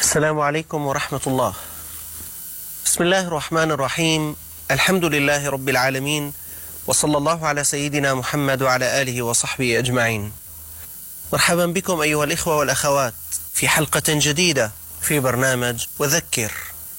السلام عليكم ورحمة الله. بسم الله الرحمن الرحيم. الحمد لله رب العالمين، وصلى الله على سيدنا محمد وعلى آله وصحبه أجمعين. مرحبا بكم أيها الإخوة والأخوات في حلقة جديدة في برنامج وذكر.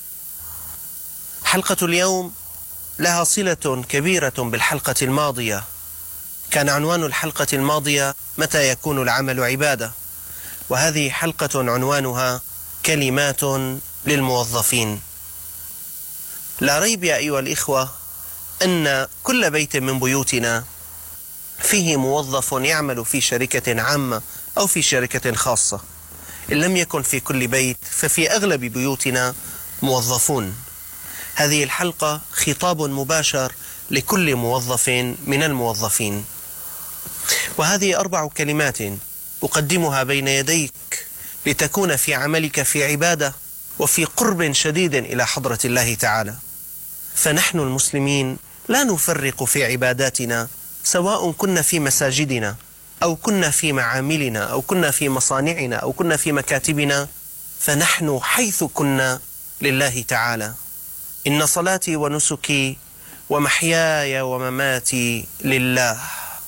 حلقة اليوم لها صلة كبيرة بالحلقة الماضية. كان عنوان الحلقة الماضية متى يكون العمل عبادة، وهذه حلقة عنوانها كلمات للموظفين. لا ريب يا أيها الإخوة أن كل بيت من بيوتنا فيه موظف يعمل في شركة عامة أو في شركة خاصة. إن لم يكن في كل بيت ففي أغلب بيوتنا موظفون. هذه الحلقة خطاب مباشر لكل موظف من الموظفين، وهذه 4 كلمات أقدمها بين يديك لتكون في عملك في عبادة وفي قرب شديد إلى حضرة الله تعالى. فنحن المسلمين لا نفرق في عباداتنا، سواء كنا في مساجدنا أو كنا في معاملنا أو كنا في مصانعنا أو كنا في مكاتبنا، فنحن حيث كنا لله تعالى. إن صلاتي ونسكي ومحياي ومماتي لله.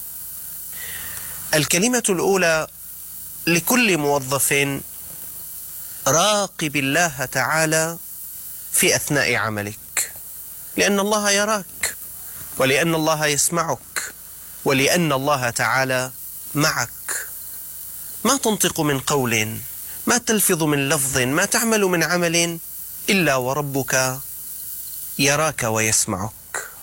الكلمة الأولى لكل موظف: راقب الله تعالى في أثناء عملك، لأن الله يراك، ولأن الله يسمعك، ولأن الله تعالى معك. ما تنطق من قول، ما تلفظ من لفظ، ما تعمل من عمل إلا وربك يراك ويسمعك.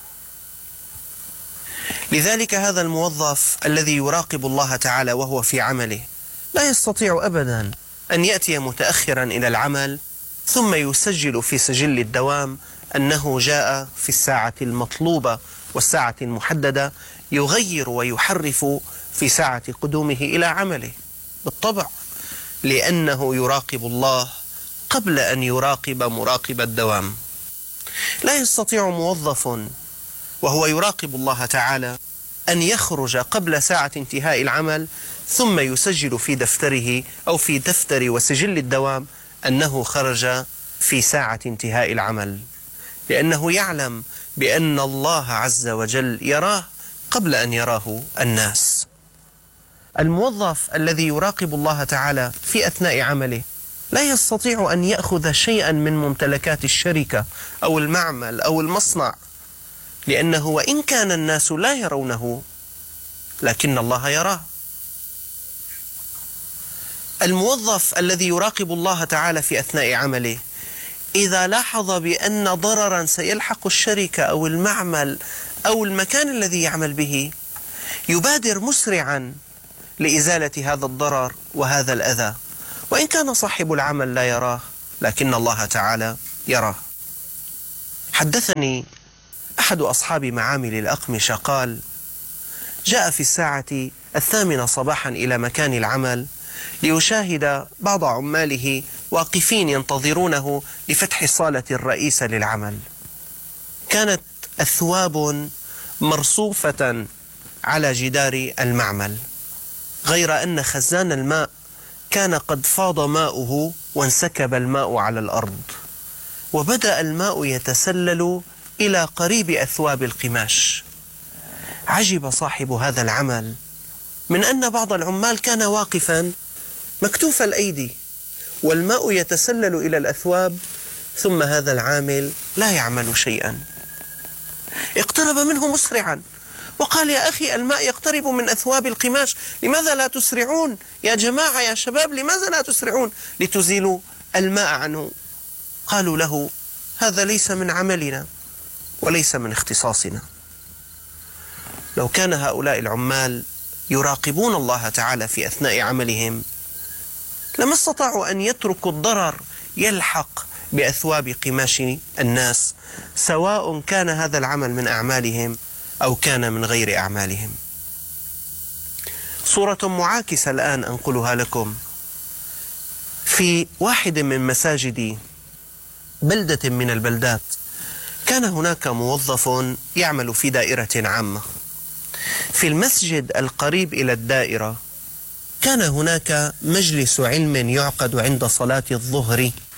لذلك هذا الموظف الذي يراقب الله تعالى وهو في عمله لا يستطيع أبدا أن يأتي متأخرا إلى العمل ثم يسجل في سجل الدوام أنه جاء في الساعة المطلوبة والساعة المحددة، يغير ويحرف في ساعة قدومه إلى عمله. بالطبع، لأنه يراقب الله قبل أن يراقب مراقب الدوام. لا يستطيع موظف وهو يراقب الله تعالى أن يخرج قبل ساعة انتهاء العمل ثم يسجل في دفتره أو في دفتر وسجل الدوام أنه خرج في ساعة انتهاء العمل، لأنه يعلم بأن الله عز وجل يراه قبل أن يراه الناس. الموظف الذي يراقب الله تعالى في أثناء عمله لا يستطيع أن يأخذ شيئا من ممتلكات الشركة أو المعمل أو المصنع، لأنه وإن كان الناس لا يرونه لكن الله يراه. الموظف الذي يراقب الله تعالى في أثناء عمله إذا لاحظ بأن ضررا سيلحق الشركة أو المعمل أو المكان الذي يعمل به، يبادر مسرعا لإزالة هذا الضرر وهذا الأذى، وإن كان صاحب العمل لا يراه لكن الله تعالى يراه. حدثني أحد أصحاب معامل الأقمشة قال: جاء في الساعة 8 صباحا إلى مكان العمل ليشاهد بعض عماله واقفين ينتظرونه لفتح الصالة الرئيسة للعمل. كانت أثواب مرصوفة على جدار المعمل، غير أن خزان الماء كان قد فاض ماؤه وانسكب الماء على الأرض، وبدأ الماء يتسلل إلى قريب أثواب القماش. عجب صاحب هذا العمل من أن بعض العمال كان واقفا مكتوف الأيدي والماء يتسلل إلى الأثواب، ثم هذا العامل لا يعمل شيئا. اقترب منه مسرعا وقال: يا أخي، الماء يقترب من أثواب القماش، لماذا لا تسرعون يا جماعة يا شباب؟ لماذا لا تسرعون لتزيلوا الماء عنه؟ قالوا له: هذا ليس من عملنا وليس من اختصاصنا. لو كان هؤلاء العمال يراقبون الله تعالى في أثناء عملهم لما استطاعوا أن يتركوا الضرر يلحق بأثواب قماش الناس، سواء كان هذا العمل من أعمالهم أو كان من غير أعمالهم. صورة معاكسة الآن أنقلها لكم. في واحد من مساجد بلدة من البلدات كان هناك موظف يعمل في دائرة عامة. في المسجد القريب إلى الدائرة كان هناك مجلس علم يعقد عند صلاة الظهر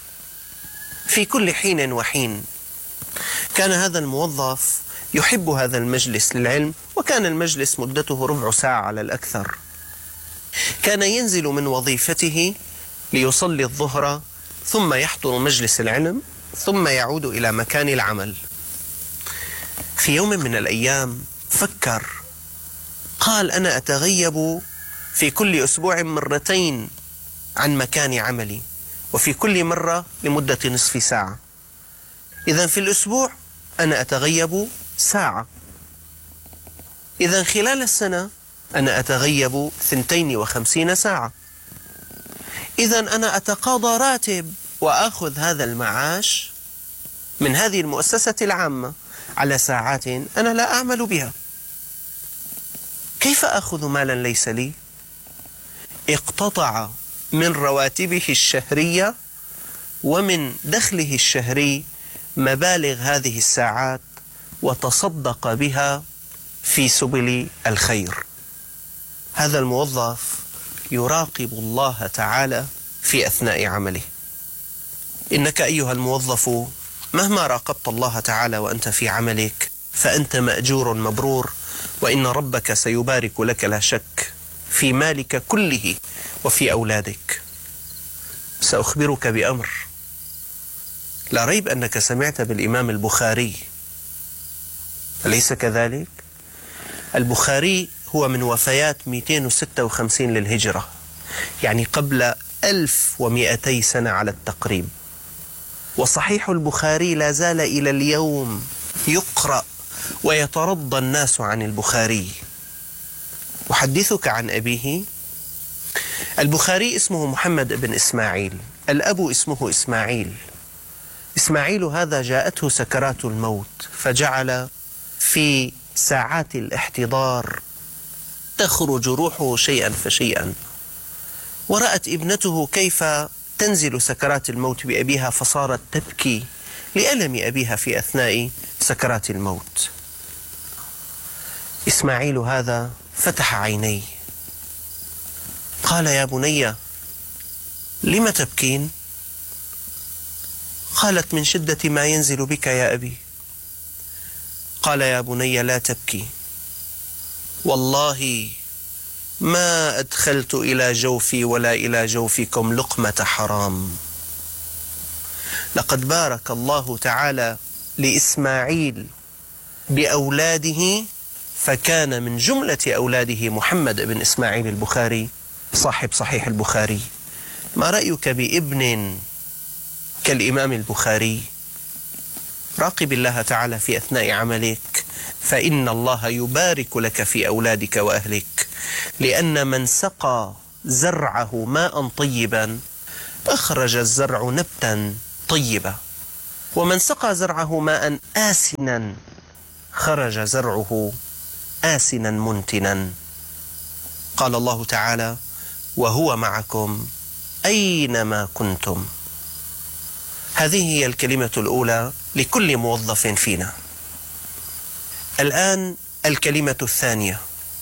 في كل حين وحين. كان هذا الموظف يحب هذا المجلس للعلم، وكان المجلس مدته ربع ساعة على الأكثر. كان ينزل من وظيفته ليصلي الظهر، ثم يحضر مجلس العلم، ثم يعود إلى مكان العمل. في يوم من الأيام فكر، قال: أنا أتغيب في كل أسبوع مرتين عن مكان عملي، وفي كل مرة لمدة نصف ساعة. إذن في الأسبوع أنا أتغيب ساعة. إذن خلال السنة أنا أتغيب 52 ساعة. إذن أنا أتقاضى راتب وأخذ هذا المعاش من هذه المؤسسة العامة على ساعات أنا لا أعمل بها. كيف أخذ مالا ليس لي؟ اقتطع من رواتبه الشهرية ومن دخله الشهري مبالغ هذه الساعات وتصدق بها في سبل الخير. هذا الموظف يراقب الله تعالى في أثناء عمله. إنك أيها الموظف مهما راقبت الله تعالى وأنت في عملك فأنت مأجور مبرور، وإن ربك سيبارك لك لا شك في مالك كله وفي أولادك. سأخبرك بأمر، لا ريب أنك سمعت بالإمام البخاري، أليس كذلك؟ البخاري هو من وفيات 256 للهجرة، يعني قبل 1200 سنة على التقريب. وصحيح البخاري لا زال إلى اليوم يقرأ ويترضى الناس عن البخاري. أحدثك عن أبيه. البخاري اسمه محمد بن إسماعيل، الأب اسمه إسماعيل. إسماعيل هذا جاءته سكرات الموت، فجعل في ساعات الاحتضار تخرج روحه شيئا فشيئا، ورأت ابنته كيف تنزل سكرات الموت بأبيها، فصارت تبكي لألم أبيها في أثناء سكرات الموت. إسماعيل هذا فتح عينيه، قال: يا بني لم تبكين؟ قالت: من شدة ما ينزل بك يا أبي. قال: يا بني لا تبكي، والله ما أدخلت إلى جوفي ولا إلى جوفكم لقمة حرام. لقد بارك الله تعالى لإسماعيل بأولاده، فكان من جملة أولاده محمد بن إسماعيل البخاري صاحب صحيح البخاري. ما رأيك بابن كالإمام البخاري؟ راقب الله تعالى في أثناء عملك، فإن الله يبارك لك في أولادك وأهلك، لأن من سقى زرعه ماء طيبا أخرج الزرع نبتا طيبا، ومن سقى زرعه ماء آسنا خرج زرعه آسنا منتنا. قال الله تعالى: وهو معكم أينما كنتم. هذه هي الكلمة الأولى لكل موظف فينا. الآن الكلمة الثانية: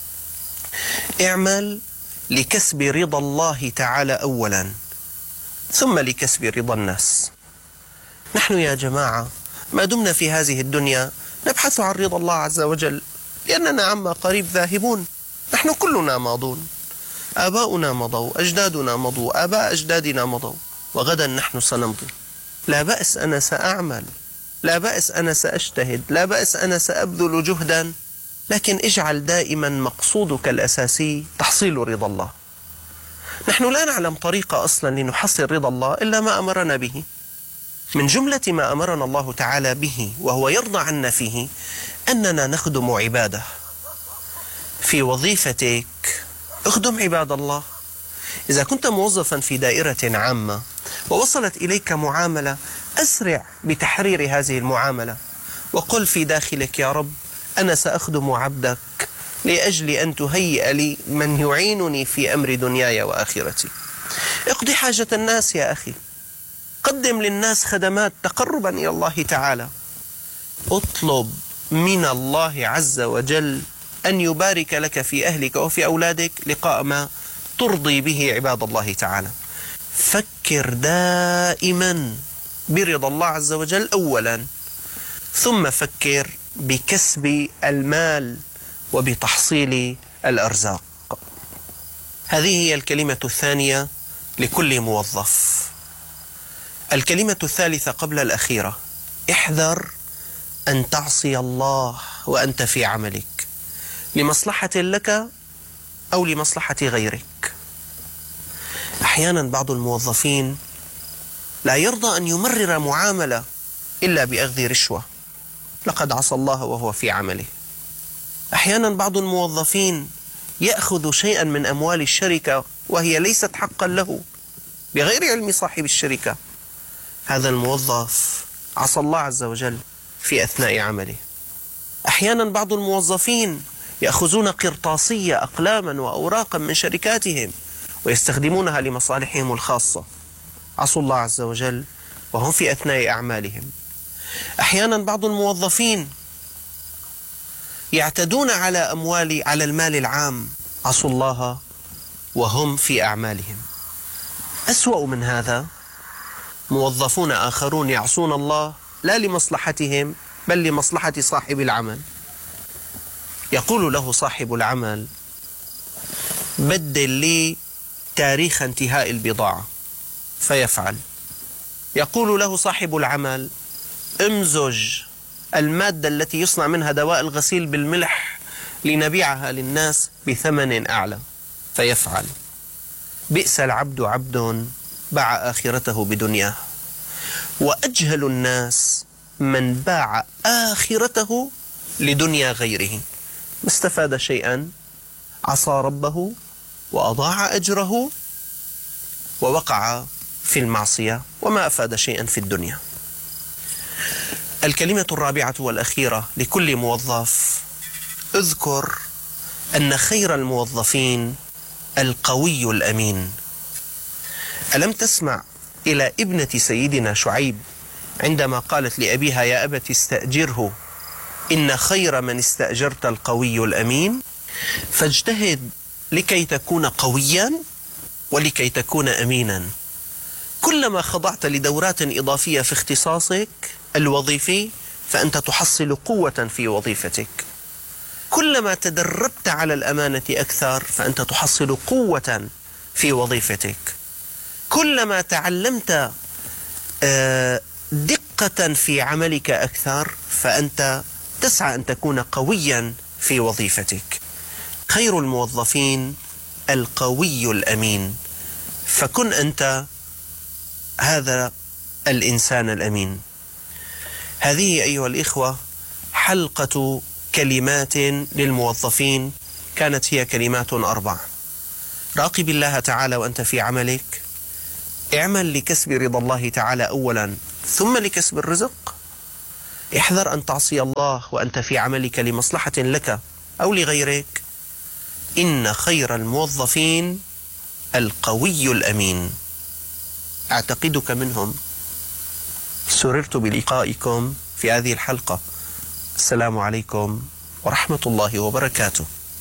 اعمل لكسب رضا الله تعالى أولا، ثم لكسب رضا الناس. نحن يا جماعة ما دمنا في هذه الدنيا نبحث عن رضا الله عز وجل، لأننا عما قريب ذاهبون. نحن كلنا ماضون، آباؤنا مضوا، أجدادنا مضوا، آباء أجدادنا مضوا، وغدا نحن سنمضي. لا بأس أنا سأعمل، لا بأس أنا سأجتهد، لا بأس أنا سأبذل جهدا، لكن اجعل دائما مقصودك الأساسي تحصيل رضا الله. نحن لا نعلم طريقة أصلا لنحصل رضا الله إلا ما أمرنا به. من جملة ما أمرنا الله تعالى به وهو يرضى عنا فيه أننا نخدم عباده. في وظيفتك اخدم عباد الله. إذا كنت موظفا في دائرة عامة ووصلت إليك معاملة، أسرع بتحرير هذه المعاملة، وقل في داخلك: يا رب أنا سأخدم عبدك لأجل أن تهيئ لي من يعينني في أمر دنياي وآخرتي. اقضي حاجة الناس يا أخي، قدم للناس خدمات تقربا إلى الله تعالى. اطلب من الله عز وجل أن يبارك لك في أهلك وفي أولادك لقاء ما ترضي به عباد الله تعالى. فكر دائما برضا الله عز وجل أولا، ثم فكر بكسب المال وبتحصيل الأرزاق. هذه هي الكلمة الثانية لكل موظف. الكلمة الثالثة قبل الأخيرة: احذر أن تعصي الله وأنت في عملك، لمصلحة لك أو لمصلحة غيرك. أحيانا بعض الموظفين لا يرضى أن يمرر معاملة إلا بأخذ رشوة، لقد عصى الله وهو في عمله. أحيانا بعض الموظفين يأخذ شيئا من أموال الشركة وهي ليست حقا له بغير علم صاحب الشركة. هذا الموظف عصى الله عز وجل في أثناء عمله. أحيانا بعض الموظفين يأخذون قرطاسية، أقلاما وأوراقا من شركاتهم ويستخدمونها لمصالحهم الخاصة، عصوا الله عز وجل وهم في أثناء أعمالهم. أحيانا بعض الموظفين يعتدون على المال العام، عصوا الله وهم في أعمالهم. أسوأ من هذا موظفون آخرون يعصون الله لا لمصلحتهم بل لمصلحة صاحب العمل. يقول له صاحب العمل: بدل لي تاريخ انتهاء البضاعة، فيفعل. يقول له صاحب العمل: امزج المادة التي يصنع منها دواء الغسيل بالملح لنبيعها للناس بثمن أعلى، فيفعل. بئس العبد عبد باع آخرته بدنياه. وأجهل الناس من باع آخرته لدنيا غيره، ما استفاد شيئا، عصى ربه وأضاع أجره ووقع في المعصية وما أفاد شيئا في الدنيا. الكلمة الرابعة والأخيرة لكل موظف: اذكر أن خير الموظفين القوي الأمين. ألم تسمع إلى ابنة سيدنا شعيب عندما قالت لأبيها: يا أبت استأجره إن خير من استأجرت القوي الأمين؟ فاجتهد لكي تكون قويا ولكي تكون أمينا. كلما خضعت لدورات إضافية في اختصاصك الوظيفي فأنت تحصل قوة في وظيفتك. كلما تدربت على الأمانة أكثر فأنت تحصل قوة في وظيفتك. كلما تعلمت دقة في عملك أكثر فأنت تسعى أن تكون قويا في وظيفتك. خير الموظفين القوي الأمين، فكن أنت هذا الإنسان الأمين. هذه أيها الإخوة حلقة كلمات للموظفين، كانت هي كلمات 4. راقب الله تعالى وأنت في عملك، اعمل لكسب رضا الله تعالى أولا ثم لكسب الرزق. احذر أن تعصي الله وأنت في عملك لمصلحة لك أو لغيرك. إن خير الموظفين القوي الأمين. أعتقدك منهم. سررت بلقائكم في هذه الحلقة. السلام عليكم ورحمة الله وبركاته.